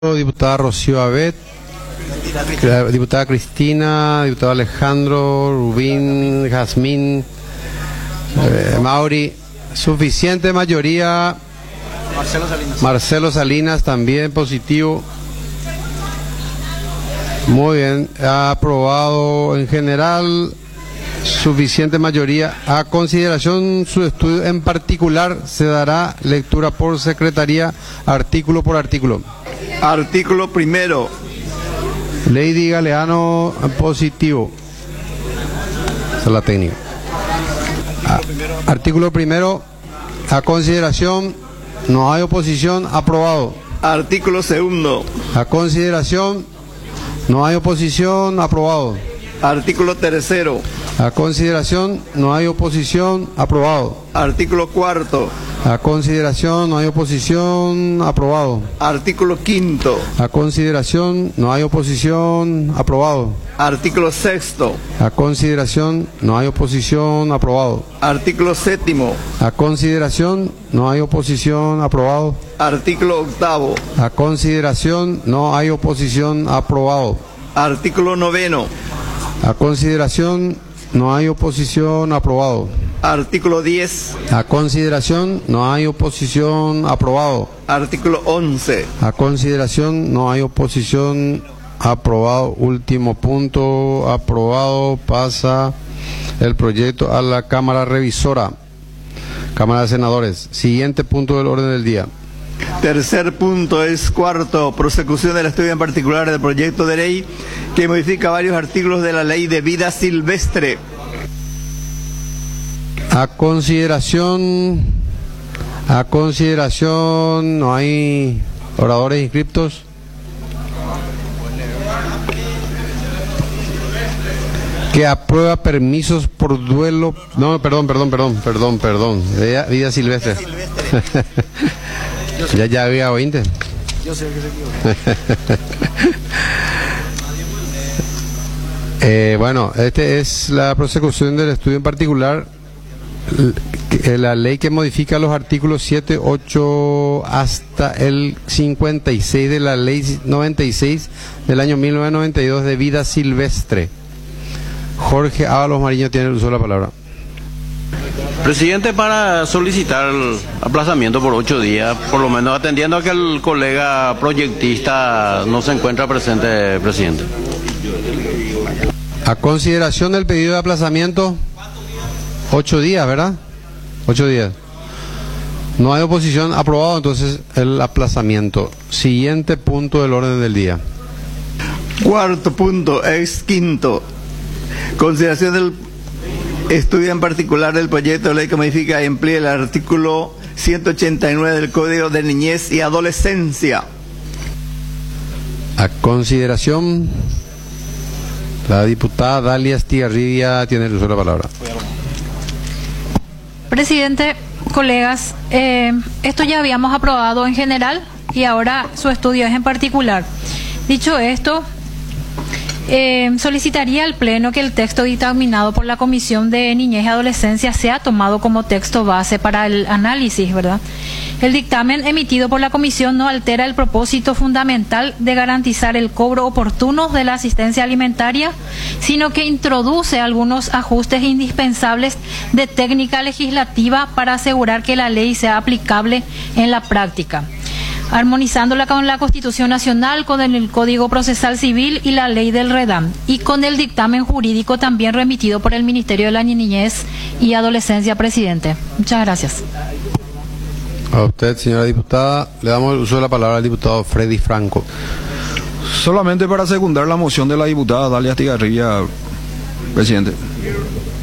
Diputada Rocío Abet, diputada Cristina, diputado Alejandro, Rubín, Jazmín, Mauri, suficiente mayoría. Marcelo Salinas también positivo. Muy bien, ha aprobado en general, suficiente mayoría. A consideración su estudio en particular se dará lectura por secretaría, artículo por artículo. Artículo primero. Lady Galeano positivo. Esa es la técnica. Artículo primero. A consideración, no hay oposición, aprobado. Artículo segundo. A consideración, no hay oposición, aprobado. Artículo tercero. A consideración, no hay oposición, aprobado. Artículo cuarto. A consideración, no hay oposición, aprobado. Artículo quinto. A consideración, no hay oposición, aprobado. Artículo sexto. A consideración, no hay oposición, aprobado. Artículo séptimo. A consideración, no hay oposición, aprobado. Artículo octavo. A consideración, no hay oposición, aprobado. Artículo noveno. A consideración, no hay oposición, aprobado. Artículo 10. A consideración, no hay oposición, aprobado. Artículo 11. A consideración, no hay oposición, aprobado. Último punto, aprobado. Pasa el proyecto a la Cámara Revisora, Cámara de Senadores. Siguiente punto del orden del día. Tercer punto es cuarto, prosecución del estudio en particular del proyecto de ley que modifica varios artículos de la Ley de Vida Silvestre. A consideración, no hay oradores inscriptos. Que aprueba permisos por duelo. No, perdón. Vida silvestre. ya había 20. Yo sé que se bueno, este es la prosecución del estudio en particular. La ley que modifica los artículos 7, 8 hasta el 56 de la ley 96 del año 1992 de vida silvestre. Jorge Ábalos Mariño tiene el uso de la palabra. Presidente, para solicitar el aplazamiento por 8 días, por lo menos atendiendo a que el colega proyectista no se encuentra presente, presidente. A consideración del pedido de aplazamiento, 8 días, ¿verdad? 8 días. No hay oposición, aprobado entonces el aplazamiento. Siguiente punto del orden del día. Cuarto punto, es quinto. Consideración del estudio en particular del proyecto de ley que modifica y amplía el artículo 189 del Código de Niñez y Adolescencia. A consideración, la diputada Dalia Estigarribia tiene el uso de la palabra. Presidente, colegas, esto ya habíamos aprobado en general y ahora su estudio es en particular. Dicho esto, solicitaría al Pleno que el texto dictaminado por la Comisión de Niñez y Adolescencia sea tomado como texto base para el análisis, ¿verdad? El dictamen emitido por la Comisión no altera el propósito fundamental de garantizar el cobro oportuno de la asistencia alimentaria, sino que introduce algunos ajustes indispensables de técnica legislativa para asegurar que la ley sea aplicable en la práctica, armonizándola con la Constitución Nacional, con el Código Procesal Civil y la Ley del REDAM, y con el dictamen jurídico también remitido por el Ministerio de la Niñez y Adolescencia, presidente. Muchas gracias. A usted, señora diputada, le damos el uso de la palabra al diputado Freddy Franco. Solamente para secundar la moción de la diputada Dalia Estigarribia, presidente.